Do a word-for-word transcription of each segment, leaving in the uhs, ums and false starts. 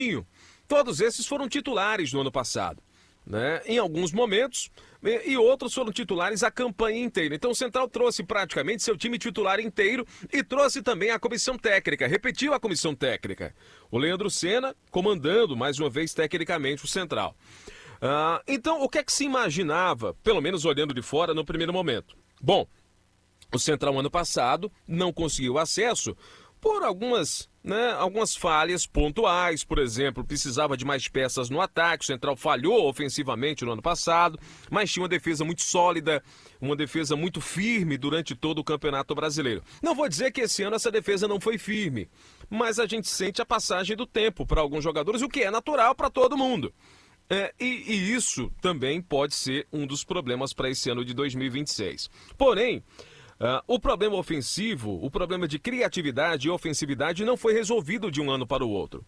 Todos esses foram titulares no ano passado, né? Em alguns momentos, e outros foram titulares a campanha inteira. Então o Central trouxe praticamente seu time titular inteiro e trouxe também a comissão técnica, repetiu a comissão técnica. O Leandro Senna comandando mais uma vez tecnicamente o Central. Ah, então o que é que se imaginava, pelo menos olhando de fora no primeiro momento? Bom, o Central ano passado não conseguiu acesso por algumas, né, algumas falhas pontuais, por exemplo, precisava de mais peças no ataque, o Central falhou ofensivamente no ano passado, mas tinha uma defesa muito sólida, uma defesa muito firme durante todo o Campeonato Brasileiro. Não vou dizer que esse ano essa defesa não foi firme, mas a gente sente a passagem do tempo para alguns jogadores, o que é natural para todo mundo. É, e, e isso também pode ser um dos problemas para esse ano de dois mil e vinte e seis. Porém, Uh, o problema ofensivo, o problema de criatividade e ofensividade não foi resolvido de um ano para o outro.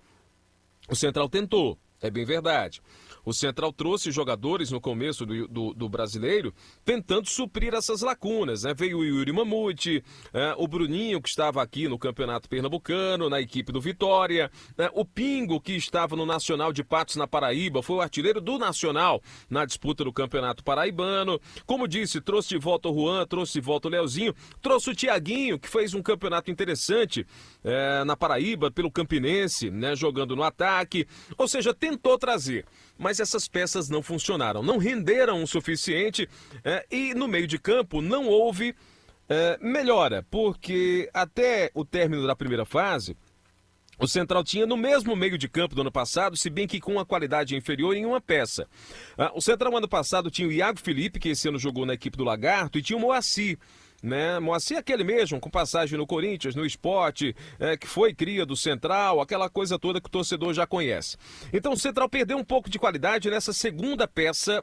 O Central tentou, é bem verdade. O Central trouxe jogadores no começo do, do, do Brasileiro tentando suprir essas lacunas, né? Veio o Yuri Mamute, é, o Bruninho, que estava aqui no Campeonato Pernambucano, na equipe do Vitória, é, o Pingo, que estava no Nacional de Patos, na Paraíba, foi o artilheiro do Nacional na disputa do Campeonato Paraibano. Como disse, trouxe de volta o Juan, trouxe de volta o Leozinho, trouxe o Tiaguinho, que fez um campeonato interessante é, na Paraíba, pelo Campinense, né? Jogando no ataque. Ou seja, tentou trazer. Mas essas peças não funcionaram, não renderam o suficiente é, e no meio de campo não houve é, melhora, porque até o término da primeira fase, o Central tinha no mesmo meio de campo do ano passado, se bem que com uma qualidade inferior em uma peça. Ah, o Central ano passado tinha o Iago Felipe, que esse ano jogou na equipe do Lagarto, e tinha o Moacir. Né? Moacir é aquele mesmo, com passagem no Corinthians, no Sport, é, que foi cria do Central, aquela coisa toda que o torcedor já conhece. Então o Central perdeu um pouco de qualidade nessa segunda peça,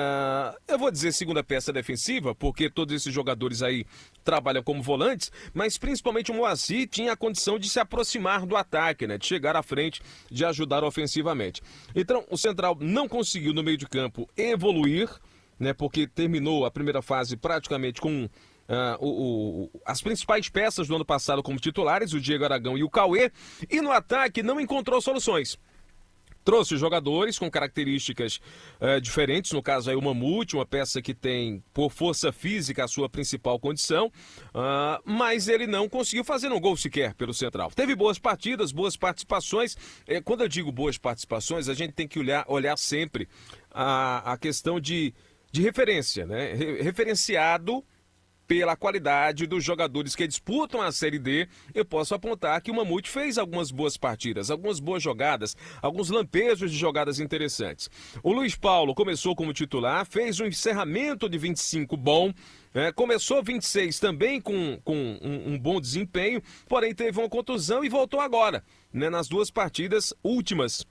é, eu vou dizer segunda peça defensiva, porque todos esses jogadores aí trabalham como volantes, mas principalmente o Moacir tinha a condição de se aproximar do ataque, né? De chegar à frente, de ajudar ofensivamente. Então o Central não conseguiu no meio de campo evoluir, né? Porque terminou a primeira fase praticamente com Uh, o, o, as principais peças do ano passado como titulares, o Diego Aragão e o Cauê, e no ataque não encontrou soluções. Trouxe jogadores com características uh, diferentes, no caso aí o Mamute, uma peça que tem por força física a sua principal condição, uh, mas ele não conseguiu fazer um gol sequer pelo Central. Teve boas partidas, boas participações. Eh, quando eu digo boas participações, a gente tem que olhar, olhar sempre a, a questão de, de referência, né? Re- referenciado pela qualidade dos jogadores que disputam a Série D, eu posso apontar que o Mamute fez algumas boas partidas, algumas boas jogadas, alguns lampejos de jogadas interessantes. O Luiz Paulo começou como titular, fez um encerramento de vinte e cinco bom, é, começou vinte e seis também com, com um, um bom desempenho, porém teve uma contusão e voltou agora, né, nas duas partidas últimas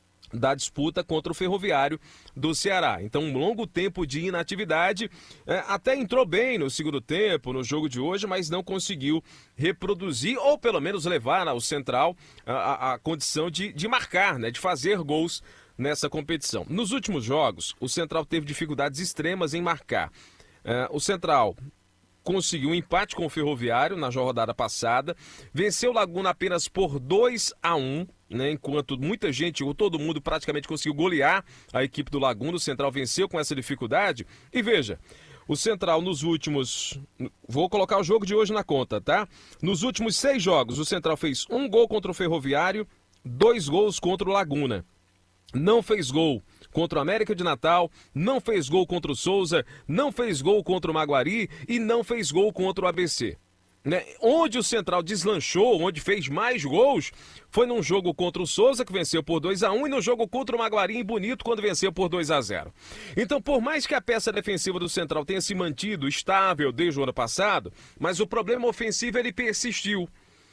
da disputa contra o Ferroviário do Ceará. Então, um longo tempo de inatividade, é, até entrou bem no segundo tempo, no jogo de hoje, mas não conseguiu reproduzir, ou pelo menos levar ao Central a, a, a condição de, de marcar, né, de fazer gols nessa competição. Nos últimos jogos, o Central teve dificuldades extremas em marcar. É, o Central conseguiu um empate com o Ferroviário na rodada passada, venceu o Laguna apenas por dois a um, né, enquanto muita gente, ou todo mundo praticamente conseguiu golear a equipe do Laguna. O Central venceu com essa dificuldade. E veja, o Central nos últimos... Vou colocar o jogo de hoje na conta, tá? Nos últimos seis jogos, o Central fez um gol contra o Ferroviário, dois gols contra o Laguna. Não fez gol contra o América de Natal, não fez gol contra o Souza, não fez gol contra o Maguari e não fez gol contra o A B C. Né? Onde o Central deslanchou, onde fez mais gols, foi num jogo contra o Souza, que venceu por dois a um, e no jogo contra o Maguari em Bonito, quando venceu por dois a zero. Então, por mais que a peça defensiva do Central tenha se mantido estável desde o ano passado, mas o problema ofensivo ele persistiu.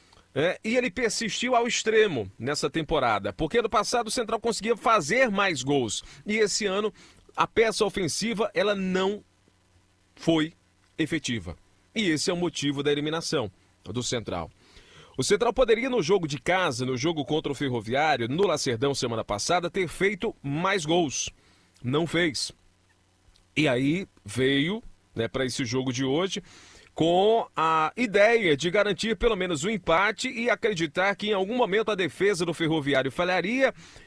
É, e ele persistiu ao extremo nessa temporada, porque ano passado o Central conseguia fazer mais gols, e esse ano a peça ofensiva ela não foi efetiva. E esse é o motivo da eliminação do Central. O Central poderia, no jogo de casa, no jogo contra o Ferroviário, no Lacerdão semana passada, ter feito mais gols. Não fez. E aí veio, né, para esse jogo de hoje com a ideia de garantir pelo menos um empate e acreditar que em algum momento a defesa do Ferroviário falharia